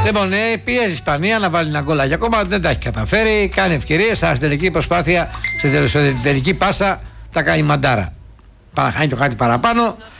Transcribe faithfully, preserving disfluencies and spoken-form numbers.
Λοιπόν, ε, πιέζει η Ισπανία να βάλει ένα γκολάκι ακόμα, δεν τα έχει καταφέρει. Κάνει ευκαιρίες, αλλά στην τελική προσπάθεια, στην τελική πάσα, τα κάνει μαντάρα. Πάει να χάνει το κάτι παραπάνω